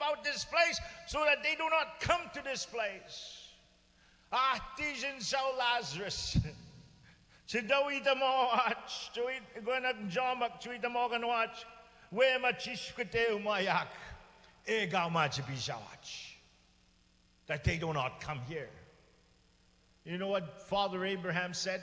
about this place so that they do not come to this place. Artisan Saul Lazarus. Si Dawid mo at chuit gwanag jomak chuit mo kanwach. We machishkute umayak. Ega machibishawach. That they do not come here. You know what Father Abraham said?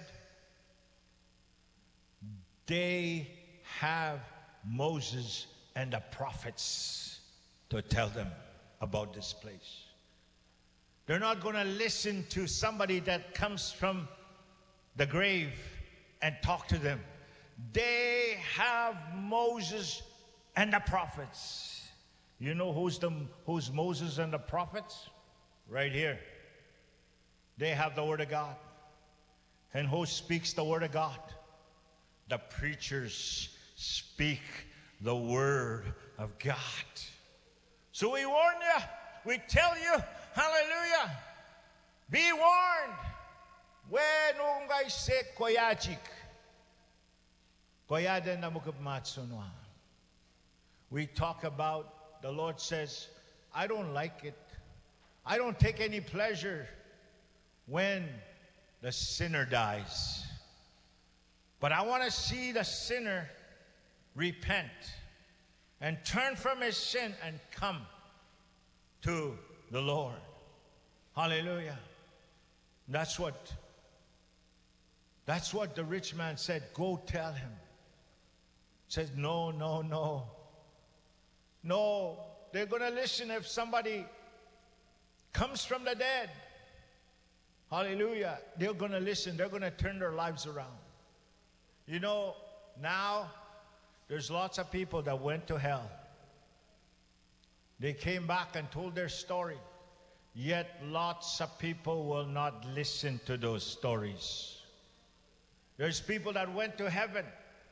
They have Moses and the prophets to tell them about this place. They're not going to listen to somebody that comes from the grave and talk to them. They have Moses and the prophets. You know who's Moses and the prophets? Right here. They have the Word of God. And who speaks the Word of God? The preachers speak the Word of God. So we warn you, we tell you, hallelujah, be warned. When guys say koyachik, koyada na mukabmatsunwa. We talk about, the Lord says, I don't like it. I don't take any pleasure when the sinner dies. But I want to see the sinner repent and turn from his sin and come to the Lord. Hallelujah. That's what the rich man said. Go tell him. Says, no. No, they're going to listen if somebody comes from the dead. Hallelujah. They're going to listen. They're going to turn their lives around. You know, now there's lots of people that went to hell. They came back and told their story. Yet lots of people will not listen to those stories. There's people that went to heaven.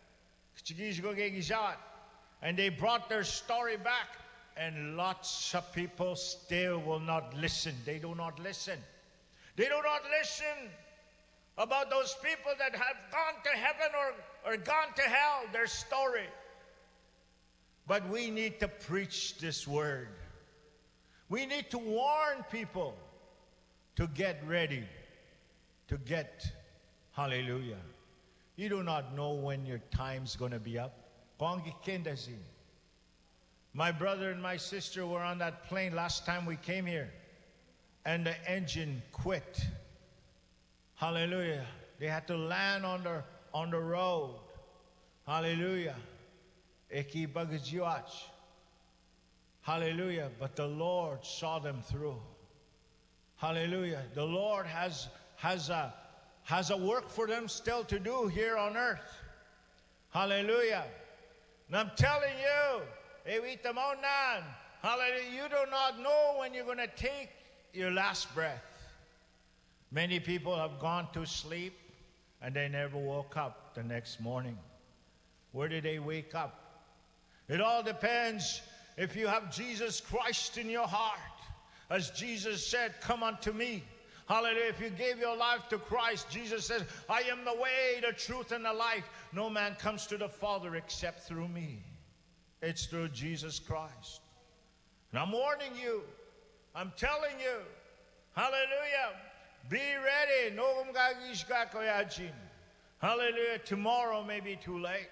And they brought their story back. And lots of people still will not listen. They do not listen. They do not listen about those people that have gone to heaven or gone to hell, their story. But we need to preach this word. We need to warn people to get ready, to get, hallelujah. You do not know when your time's going to be up. My brother and my sister were on that plane last time we came here, and the engine quit. Hallelujah. They had to land on the road. Hallelujah. Hallelujah. But the Lord saw them through. Hallelujah. The Lord has a work for them still to do here on earth. Hallelujah. And I'm telling you, hallelujah, you do not know when you're going to take your last breath. Many people have gone to sleep and they never woke up the next morning. Where did they wake up? It all depends if you have Jesus Christ in your heart. As Jesus said, come unto me. Hallelujah. If you gave your life to Christ, Jesus says, I am the way, the truth, and the life. No man comes to the Father except through me. It's through Jesus Christ. And I'm warning you. I'm telling you. Hallelujah. Be ready. Hallelujah. Tomorrow may be too late.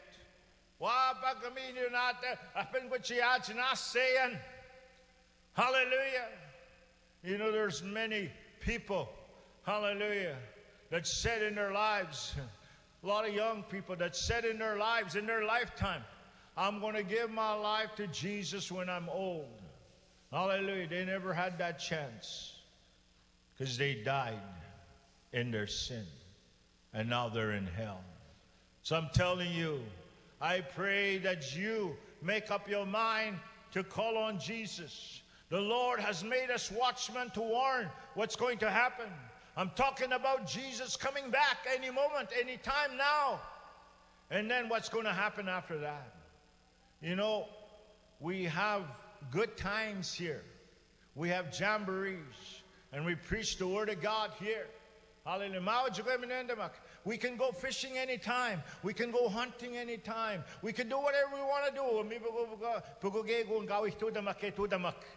Hallelujah. You know, there's many people, hallelujah, that said in their lives, a lot of young people that said in their lives, in their lifetime, I'm going to give my life to Jesus when I'm old. Hallelujah. They never had that chance because they died in their sin and now they're in hell. So I'm telling you, I pray that you make up your mind to call on Jesus. The Lord has made us watchmen to warn what's going to happen. I'm talking about Jesus coming back any moment, any time now. And then what's going to happen after that? You know, we have good times here. We have jamborees, and we preach the Word of God here. Hallelujah. We can go fishing anytime. We can go hunting anytime. We can do whatever we want to do.